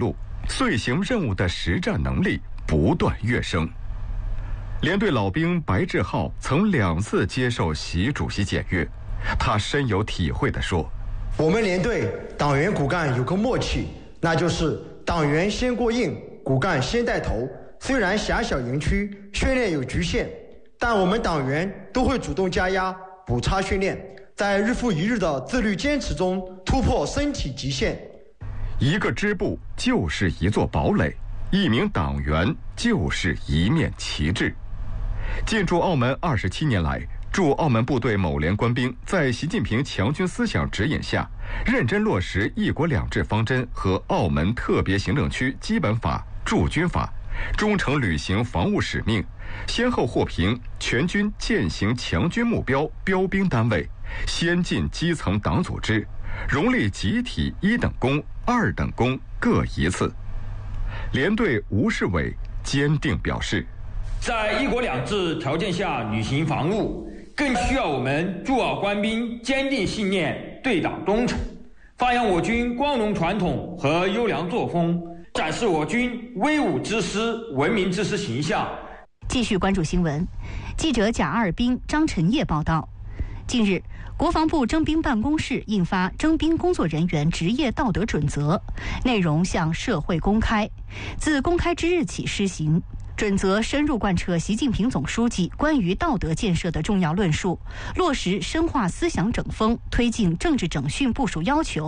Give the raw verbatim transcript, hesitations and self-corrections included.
录，遂行任务的实战能力不断跃升。连队老兵白志浩曾两次接受习主席检阅，他深有体会地说：“ 我们连队党员骨干有个默契，那就是党员先过硬，骨干先带头。虽然狭小营区训练有局限，但我们党员都会主动加压补差训练，在日复一日的自律坚持中突破身体极限。 一个支部就是一座堡垒，一名党员就是一面旗帜。”进驻澳门二十七年来，驻澳门部队某连官兵在习近平强军思想指引下，认真落实一国两制方针和澳门特别行政区基本法、驻军法，忠诚履行防务使命，先后获评全军践行强军目标标兵单位、先进基层党组织，荣立集体一等功、二等功各一次。连队吴世伟坚定表示， 在一国两制条件下履行防务，更需要我们驻澳官兵坚定信念，对党忠诚，发扬我军光荣传统和优良作风，展示我军威武之师、文明之师形象。 继续关注新闻，记者贾二斌、张晨业报道。近日，国防部征兵办公室印发《征兵工作人员职业道德准则》，内容向社会公开，自公开之日起施行。准则深入贯彻习近平总书记关于道德建设的重要论述，落实深化思想整风，推进政治整训部署要求。